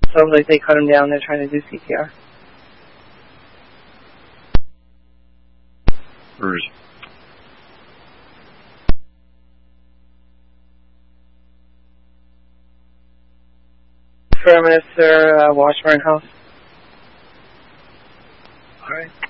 Sounds like they cut him down. They're trying to do CPR. Bruce. Affirmative, sir. Washburn House. All right.